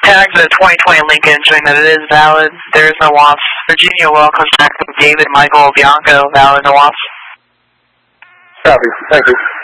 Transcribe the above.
tag the 2020 Lincoln showing that it is valid. There is no WAPS. Virginia Well contacting David Michael Bianco, valid, no WAPS. Copy. Thank you.